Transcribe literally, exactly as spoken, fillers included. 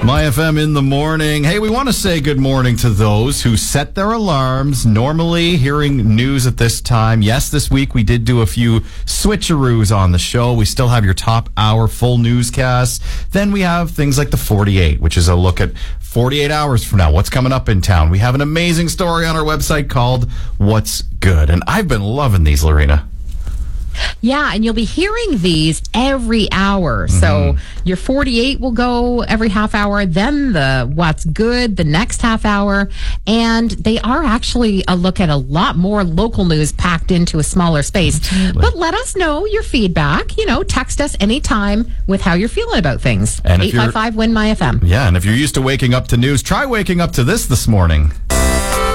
My F M in the morning. Hey, we want to say good morning to those who set their alarms. Normally hearing news at this time. Yes, this week we did do a few switcheroos on the show. We still have your top hour full newscast. Then we have things like the forty-eight, which is a look at forty-eight hours from now. What's coming up in town? We have an amazing story on our website called What's Good. And I've been loving these, Lorena. Yeah, and you'll be hearing these every hour. Mm-hmm. So your forty-eight will go every half hour, then the What's Good the next half hour. And they are actually a look at a lot more local news packed into a smaller space. Absolutely. But let us know your feedback. You know, text us anytime with how you're feeling about things. And if eight five five, W I N, M Y F M. Yeah, and if you're used to waking up to news, try waking up to this this morning.